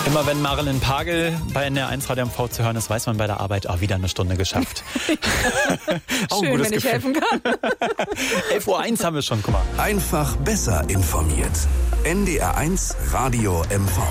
Immer wenn Marilyn Pagel bei NDR1 Radio MV zu hören ist, weiß man bei der Arbeit, wieder eine Stunde geschafft. Auch schön, wenn ich helfen kann. 11:01 Uhr haben wir schon, guck mal. Einfach besser informiert. NDR1 Radio MV.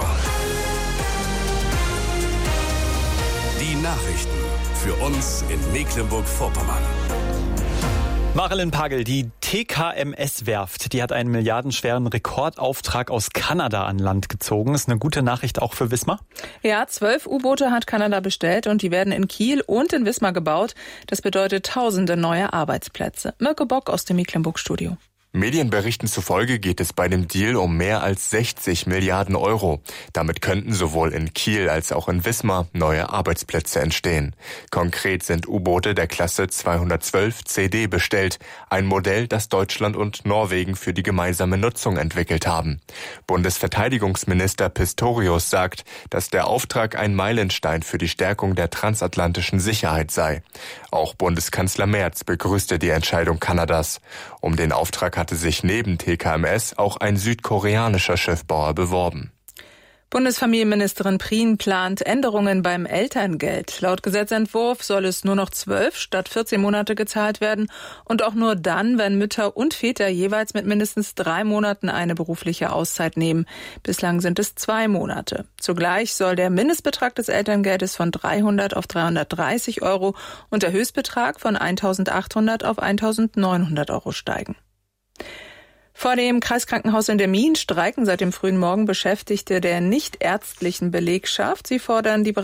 Die Nachrichten für uns in Mecklenburg-Vorpommern. Marilyn Pagel, die TKMS-Werft, die hat einen milliardenschweren Rekordauftrag aus Kanada an Land gezogen. Ist eine gute Nachricht auch für Wismar? Ja, 12 U-Boote hat Kanada bestellt und die werden in Kiel und in Wismar gebaut. Das bedeutet tausende neue Arbeitsplätze. Mirke Bock aus dem Mecklenburg-Studio. Medienberichten zufolge geht es bei dem Deal um mehr als 60 Milliarden Euro. Damit könnten sowohl in Kiel als auch in Wismar neue Arbeitsplätze entstehen. Konkret sind U-Boote der Klasse 212 CD bestellt, ein Modell, das Deutschland und Norwegen für die gemeinsame Nutzung entwickelt haben. Bundesverteidigungsminister Pistorius sagt, dass der Auftrag ein Meilenstein für die Stärkung der transatlantischen Sicherheit sei. Auch Bundeskanzler Merz begrüßte die Entscheidung Kanadas. Um den Auftrag hatte sich neben TKMS auch ein südkoreanischer Schiffbauer beworben. Bundesfamilienministerin Prien plant Änderungen beim Elterngeld. Laut Gesetzentwurf soll es nur noch 12 statt 14 Monate gezahlt werden und auch nur dann, wenn Mütter und Väter jeweils mit mindestens 3 Monaten eine berufliche Auszeit nehmen. Bislang sind es 2 Monate. Zugleich soll der Mindestbetrag des Elterngeldes von 300 auf 330 Euro und der Höchstbetrag von 1.800 auf 1.900 Euro steigen. Vor dem Kreiskrankenhaus in Demmin streiken seit dem frühen Morgen Beschäftigte der nichtärztlichen Belegschaft. Sie fordern die